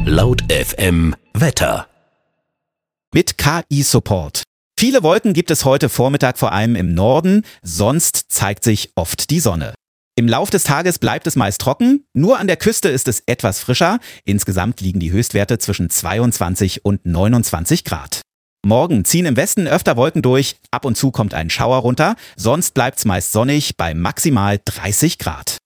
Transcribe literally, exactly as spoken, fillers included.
Laut F M Wetter. Mit K I-Support. Viele Wolken gibt es heute Vormittag vor allem im Norden, sonst zeigt sich oft die Sonne. Im Lauf des Tages bleibt es meist trocken, nur an der Küste ist es etwas frischer. Insgesamt liegen die Höchstwerte zwischen zweiundzwanzig und neunundzwanzig Grad. Morgen ziehen im Westen öfter Wolken durch, ab und zu kommt ein Schauer runter, sonst bleibt's meist sonnig bei maximal dreißig Grad.